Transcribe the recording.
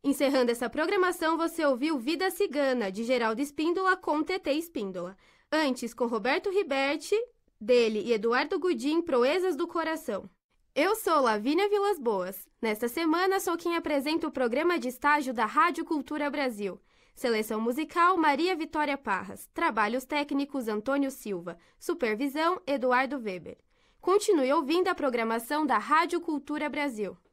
Encerrando essa programação, você ouviu Vida Cigana, de Geraldo Espíndola com TT Espíndola. Antes, com Roberto Riberti, dele e Eduardo Gudim, Proezas do Coração. Eu sou Lavínia Vilas Boas. Nesta semana, sou quem apresenta o programa de estágio da Rádio Cultura Brasil. Seleção musical, Maria Vitória Parras. Trabalhos técnicos, Antônio Silva. Supervisão, Eduardo Weber. Continue ouvindo a programação da Rádio Cultura Brasil.